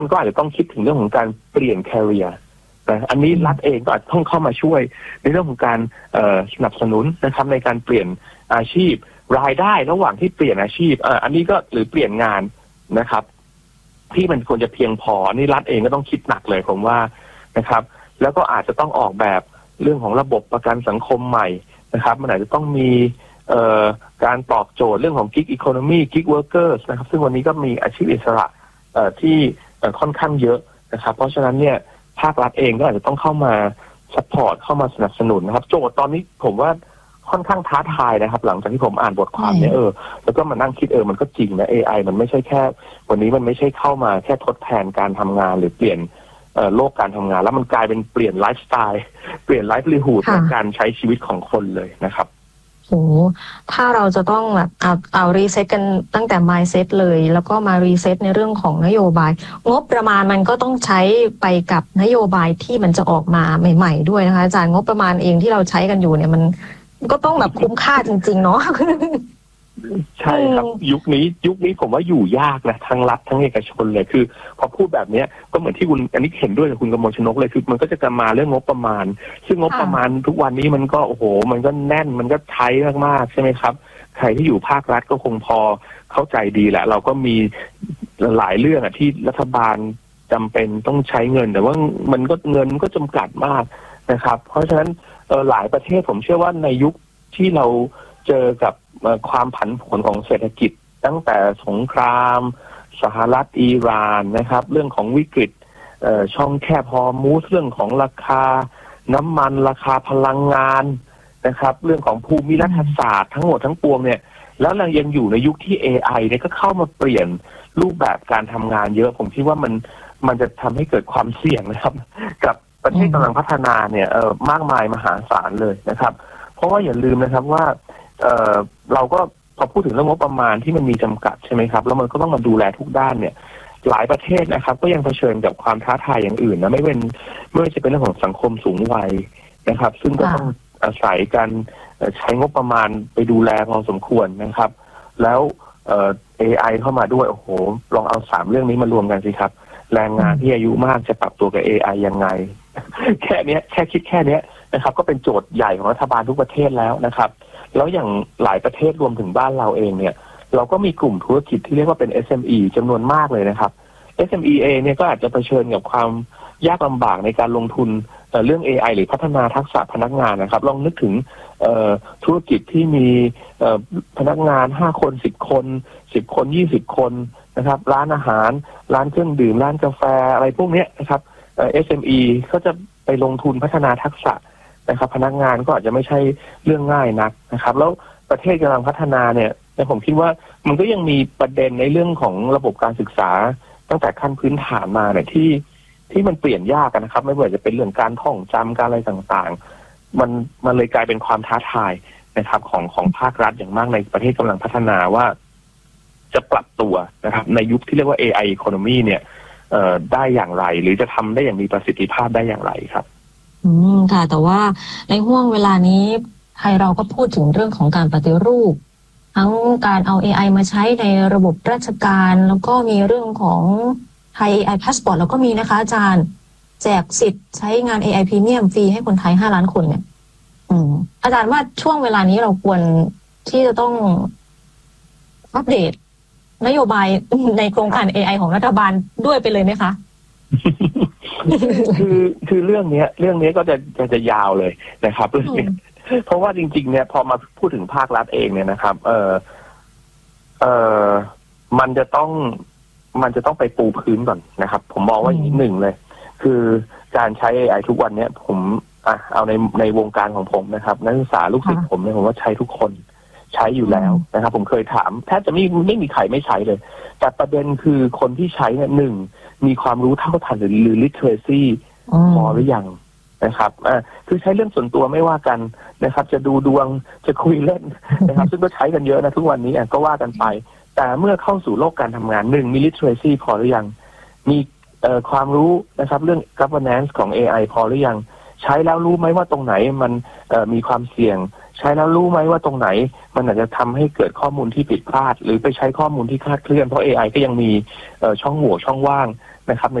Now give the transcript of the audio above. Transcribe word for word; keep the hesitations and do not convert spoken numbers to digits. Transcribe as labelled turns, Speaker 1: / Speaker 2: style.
Speaker 1: มันก็อาจจะต้องคิดถึงเรื่องของการเปลี่ยน career นะอันนี้รัฐเองก็อาจจะต้องเข้ามาช่วยในเรื่องของการสนับสนุนนะครับในการเปลี่ยนอาชีพรายได้ระหว่างที่เปลี่ยนอาชีพอันนี้ก็หรือเปลี่ยนงานนะครับที่มันควรจะเพียงพออันนี้รัฐเองก็ต้องคิดหนักเลยผมว่านะครับแล้วก็อาจจะต้องออกแบบเรื่องของระบบประกันสังคมใหม่นะครับมันอาจจะต้องมีการตอบโจทย์เรื่องของ gig economy gig workers นะครับซึ่งวันนี้ก็มีอาชีพอิสระที่ค่อนข้างเยอะนะครับเพราะฉะนั้นเนี่ยภาครัฐเองก็อาจจะต้องเข้ามาซัพพอร์ตเข้ามาสนับสนุนนะครับโจทย์ตอนนี้ผมว่าค่อนข้างท้าทายนะครับหลังจากที่ผมอ่านบทความนี้เออแล้วก็มานั่งคิดเออมันก็จริงนะ เอ ไอ มันไม่ใช่แค่วันนี้มันไม่ใช่เข้ามาแค่ทดแทนการทำงานหรือเปลี่ยนโลกการทำงานแล้วมันกลายเป็นเปลี่ยนไลฟ์สไตล์เปลี่ยนไลฟ์ลีฮูดในการใช้ชีวิตของคนเลยนะครับ
Speaker 2: โอ้ถ้าเราจะต้องแบบเอาเอารีเซ็ตกันตั้งแต่ mindset เลยแล้วก็มารีเซ็ตในเรื่องของนโยบายงบประมาณมันก็ต้องใช้ไปกับนโยบายที่มันจะออกมาใหม่ๆด้วยนะคะอาจารย์งบประมาณเองที่เราใช้กันอยู่เนี่ยมันก็ต้องแบบคุ้มค่าจริงๆเนาะ
Speaker 1: ใช่ครับยุคนี้ยุคนี้ผมว่าอยู่ยากนะทั้งรัฐทั้งเอกชนเลยคือพอพูดแบบนี้ก็เหมือนที่คุณอันนี้เห็นด้วยกับคุณกมลชนกเลยคือมันก็จะกลับมาเรื่องงบประมาณซึ่งงบประมาณทุกวันนี้มันก็โอ้โหมันก็แน่นมันก็ใช้มากๆใช่ไหมครับใครที่อยู่ภาครัฐก็คงพอเข้าใจดีแหละเราก็มีหลายเรื่องอ่ะที่รัฐบาลจำเป็นต้องใช้เงินแต่ว่ามันก็เงินก็จำกัดมากนะครับเพราะฉะนั้นหลายประเทศผมเชื่อว่าในยุคที่เราเจอกับความผันผวนของเศรษฐกิจตั้งแต่สงครามสหรัฐอิหร่านนะครับเรื่องของวิกฤตช่องแคบฮอร์มูสเรื่องของราคาน้ำมันราคาพลังงานนะครับเรื่องของภูมิรัฐศาสตร์ทั้งหมดทั้งปวงเนี่ยแล้วเรายังอยู่ในยุคที่ เอ ไอ เนี่ยก็เข้ามาเปลี่ยนรูปแบบการทำงานเยอะผมคิดว่ามันมันจะทำให้เกิดความเสี่ยงนะครับกับประเทศกำลังพัฒนาเนี่ยเออมากมายมหาศาลเลยนะครับเพราะว่าอย่าลืมนะครับว่าเอ่อเราก็พอพูดถึงเรื่องงบประมาณที่มันมีจำกัดใช่ไหมครับแล้วมันก็ต้องมาดูแลทุกด้านเนี่ยหลายประเทศนะครับก็ยังเผชิญกับความท้าทายอย่างอื่นนะไม่เป็นไม่ว่าจะเป็นเรื่องของสังคมสูงวัยนะครับซึ่งก็ต้องอาศัยการใช้งบประมาณไปดูแลพอสมควรนะครับแล้วเอ่อ เอ ไอ เข้ามาด้วยโอ้โหลองเอาสามเรื่องนี้มารวมกันสิครับแรงงานที่อายุมากจะปรับตัวกับ เอ ไอ ยังไง แค่นี้แค่คิดแค่นี้นะครับก็เป็นโจทย์ใหญ่ของรัฐบาลทุกประเทศแล้วนะครับแล้วอย่างหลายประเทศรวมถึงบ้านเราเองเนี่ยเราก็มีกลุ่มธุรกิจที่เรียกว่าเป็น เอส เอ็ม อี จำนวนมากเลยนะครับ เอส เอ็ม อี เองเนี่ยก็อาจจะเผชิญกับความยากลำบากในการลงทุนเรื่อง เอ ไอ หรือพัฒนาทักษะพนักงานนะครับลองนึกถึงธุรกิจที่มีพนักงานห้าคนสิบคนสิบคนยี่สิบคนนะครับร้านอาหารร้านเครื่องดื่มร้านกาแฟอะไรพวกนี้นะครับเอส เอ็ม อี ก็จะไปลงทุนพัฒนาทักษะนะครับพนักงานก็อาจจะไม่ใช่เรื่องง่ายนักนะครับแล้วประเทศกำลังพัฒนาเนี่ยผมคิดว่ามันก็ยังมีประเด็นในเรื่องของระบบการศึกษาตั้งแต่ขั้นพื้นฐานมาเนี่ยที่ที่มันเปลี่ยนยากนะครับไม่ว่าจะเป็นเรื่องการท่องจำการอะไรต่างๆมันมันเลยกลายเป็นความท้าทายนะครับของของภาครัฐอย่างมากในประเทศกำลังพัฒนาว่าจะปรับตัวนะครับในยุคที่เรียกว่า เอ ไอ economy เนี่ยเอ่อได้อย่างไรหรือจะทำได้อย่างมีประสิทธิภาพได้อย่างไรครับ
Speaker 2: อืมค่ะแต่ว่าในห่วงเวลานี้ไทยเราก็พูดถึงเรื่องของการปฏิรูปทั้งการเอา เอ ไอ มาใช้ในระบบราชการแล้วก็มีเรื่องของไทย เอ ไอ Passport แล้วก็มีนะคะอาจารย์แจกสิทธิ์ใช้งาน เอ ไอ Premium ฟรีให้คนไทยห้าล้านคนเนี่ยอืมอาจารย์ว่าช่วงเวลานี้เราควรที่จะต้องอัปเดตนโยบายในโครงการ เอ ไอ ของรัฐบาลด้วยไปเลยไหมคะ
Speaker 1: คือคือเรื่องนี้เรื่องนี้ก็จะจะจะยาวเลยนะครับเรื่องนี้เพราะว่าจริงๆเนี่ยพอมาพูดถึงภาครัฐเองเนี่ยนะครับเออเออมันจะต้องมันจะต้องไปปูพื้นก่อนนะครับผมมองว่าอย่างนี้หนึ่งเลยคือการใช้ เอ ไอ ทุกวันเนี้ยผมอ่ะเอาในในวงการของผมนะครับนักศึกษาลูกศิษย์ผมเนี่ยผมว่าใช้ทุกคนใช้อยู่แล้วนะครับผมเคยถามแทบจะไม่ไม่มีใครไม่ใช้เลยแต่ประเด็นคือคนที่ใช้เนี่ยหนึ่งมีความรู้เท่าทันหรือหรือ literacy พอหรือยังนะครับอ่าคือใช้เรื่องส่วนตัวไม่ว่ากันนะครับจะดูดวงจะคุยเล่นนะครับซึ่งก็ใช้กันเยอะนะทุกวันนี้อ่ะก็ว่ากันไปแต่เมื่อเข้าสู่โลกการทำงานหนึ่งมี literacy พอหรือยังมีเอ่อความรู้นะครับเรื่อง governance ของ เอ ไอ พอหรือยังใช้แล้วรู้ไหมว่าตรงไหนมันเอ่อมีความเสี่ยงใช้แล้วรู้ไหมว่าตรงไหนมันอาจจะทำให้เกิดข้อมูลที่ผิดพลาดหรือไปใช้ข้อมูลที่คลาดเคลื่อนเพราะ เอ ไอ ก็ยังมีเอ่อช่องโหว่ช่องว่างนะครับ